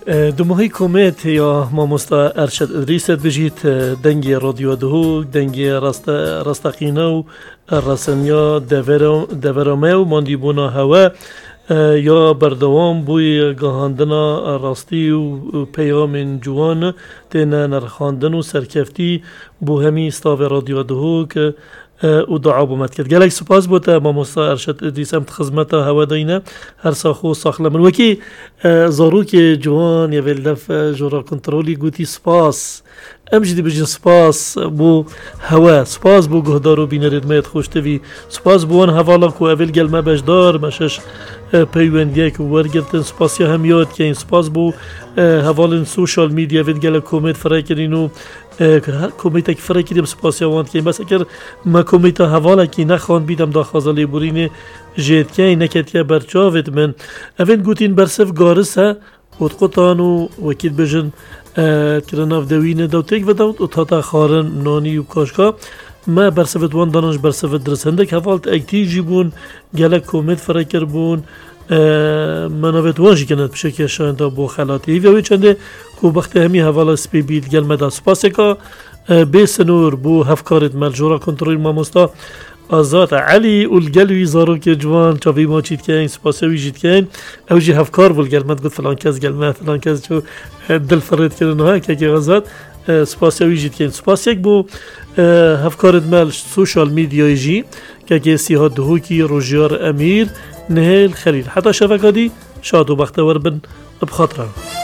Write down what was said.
دماهی کومیت یا ماموستا ارشد ادریست بجید دنگی رادیو دهوک دنگی رستقینه و رسنیا دورامه و ماندیبونا هوا یا بردوام بوی گاهاندنا راستی و پیام جوان تینا نرخاندن و سرکفتی بو همی ستاو رادیو دهوک و دعا بومد کرد. گلک سپاس بوده ماموستا ارشد ادریس هم خدمت هوا داینه هر ساخو ساخله من وکی زاروک جوان یا ولدف جورا کنترولی گوتی سپاس امجدی بجن سپاس بو هوا سپاس بو گهدارو بینرد مید خوشتوی سپاس بوان حوالا کو اول گل ما بجدار مشش پیوندیه که ورگرتن سپاسی هم یاد که این سپاس بو حوالن سوشال میدیا وید گل کومیت فرای کرینو کومیتا که فرای کریم سپاسی واند که بس اگر ما کومیتا حوالا که نخوان بیدم دا خازالی بورین جید که نکتیا برچاوید من اول گوتین برسف گارس ها ودقطان و وکیل بجن کرناف دوینه دوتیک و دوت اتاتا خارن نانی و کاشکا ما برسفت وان دانش برسفت درس هندک حوالت اکتیجی بون گلک کومیت فرای کر بون منابت وانجی کنند بشکل شاینده بو خلاتی و چنده کو بخت همی حوالا سپی بید گل مدا سپاسی که بیسنور بو هفکارت ملجورا کنترول ماموستا آزاد علی الگلوی زارو که جوان چاوی ما چید که این سپاسوی جید که این اوجی هفکار بول گل مد گفت فلان کس گل مد فلان کس چو دل فرید کردن ها که آزاد سپاسوی جید که این سپاس یک بو هفکارت مل سوشال میدیای جی که سیها دهوکی روژیار امیر نهیل خلیل حتی شفقادی شاد و بختور بن بخاطران